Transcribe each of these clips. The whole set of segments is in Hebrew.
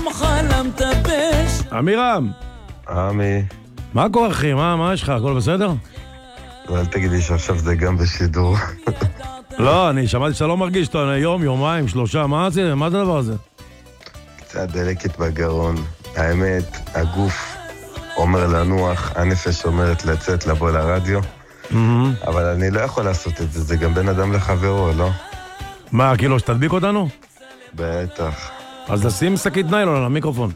אמירם, עמי, מה קורה אחי? מה יש לך? הכל בסדר? אל תגידי שעכשיו זה גם בשידור. לא, אני שמעתי שאתה לא מרגיש, אתה יום, יומיים, שלושה, מה זה הדבר הזה? קצת דלקת בגרון. האמת, הגוף אומר לנוח, הנפש אומרת לצאת, לבוא לרדיו. אבל אני לא יכול לעשות את זה, זה גם בין אדם לחברו, לא? מה, כאילו שתדביק אותנו? בטח. אז תשים שקית ניילון על המיקרופון.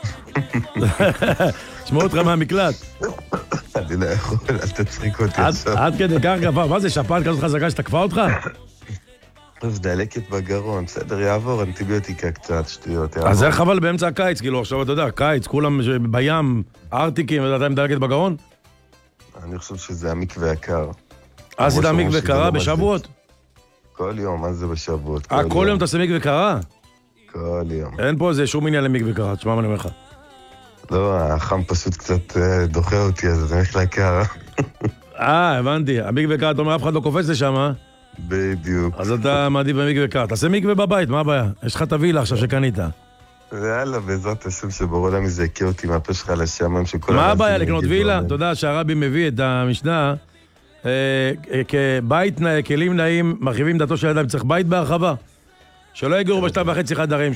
שמעו אותך מהמקלט. אני לא יכול, אל תצחיק אותי עכשיו. עד כדי כך גבה, מה זה, שפעת כזאת חזקה שתקפה אותך? אז דלקת בגרון, בסדר, יעבור, אנטיביוטיקה קצת, שטויות, יעבור. אז איך אבל באמצע הקיץ, כאילו עכשיו אתה יודע, קיץ, כולם בים, ארטיקים, ואתה עם דלקת בגרון? אני חושב שזה המקווה הקר. אז זה המקווה קרה בשבועות? כל יום, מה זה בשבועות? כל יום אתה עושה מקווה קרה? כל יום. אין פה איזה שום עניין למקווה קרה, תשמע מה אני אומר לך. לא, החם פשוט קצת דוחה אותי, אז זה הולך לקר. הבנתי. המקווה קרה, אתה אומר, אף אחד לא קופץ לשם, אה? בדיוק. אז אתה מעדיף במקווה קרה. תעשה מקווה בבית, מה הבעיה? יש לך את הווילה עכשיו שקנית. יאללה, בעזרת השם שבורא עולם יזכה אותי מהפה שלך לשמיים שכל... מה הבעיה לקנות וילה? אתה יודע שהרבי מביא את המשנה, כבית נאה, כלים נאים, מרחיבים דתו של אדם, צריך בית בהרחבה. שלא יגורו ב2.5 חדרים,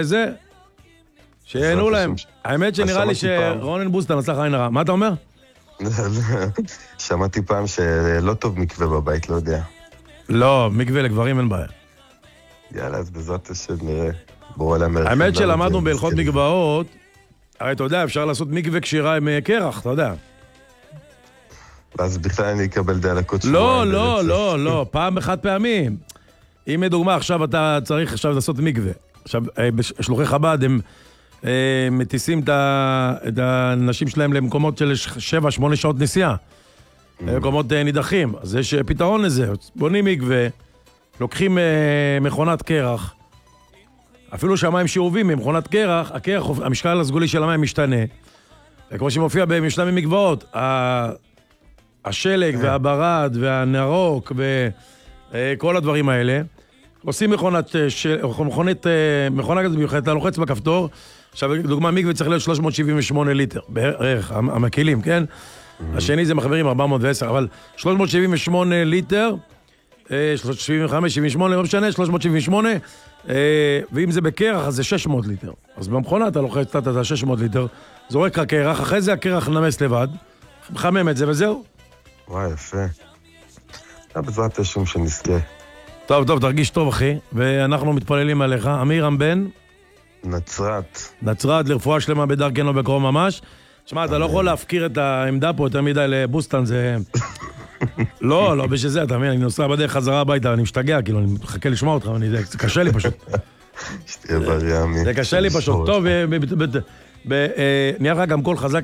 שיהנו להם. האמת שנראה לי שרונן בוסטן עשה לך עין הרע. מה אתה אומר? שמעתי פעם שלא טוב מקווה בבית, לא יודע. לא, מקווה לגברים אין בעיה. יאללה, אז בעזרת השם נראה. האמת שלמדנו בהלכות מקוואות, הרי אתה יודע, אפשר לעשות מקווה קשירה עם קרח, אתה יודע. ואז בכלל אני אקבל דלקות שבועיים. לא, פעם אחת פעמים. אם לדוגמה, עכשיו אתה צריך עכשיו לעשות מקווה. עכשיו, בשלוחי חב"ד הם מטיסים את האנשים שלהם למקומות של 7-8 שעות נסיעה. מקומות נידחים. אז יש פתרון לזה. בונים מקווה, לוקחים מכונת קרח, אפילו שהמים שאובים ממכונת קרח, המשקל הסגולי של המים משתנה. וכמו שמופיע במשנה ממקוואות, השלג והברד והנרוק וכל הדברים האלה, עושים מכונה כזאת מיוחדת, אתה לוחץ בכפתור, עכשיו דוגמה מקווה צריך להיות 378 ליטר, בערך, המקילים, כן? השני זה מחברים 410, אבל 378 ליטר, 75, 78, לא משנה, 378, ואם זה בקרח, אז זה 600 ליטר. אז במכונה אתה לוחץ את ה-600 ליטר, זורק הקרח, אחרי זה הקרח נמס לבד, מחמם את זה וזהו. וואי, יפה. בעזרת השם שנזכה. טוב, תרגיש טוב, אחי, ואנחנו מתפללים עליך. אמירם בן? נצרת, לרפואה שלמה בדרכנו בקרוב ממש. שמע, אתה לא יכול להפקיר את העמדה פה יותר מדי לבוסטן, זה... לא, בשביל זה, אתה מבין, אני נוסע בדרך חזרה הביתה, אני משתגע, כאילו, אני מחכה לשמוע אותך, זה קשה לי פשוט. שתהיה בריא, אמי. זה קשה לי פשוט. טוב, נהיה לך גם קול חזק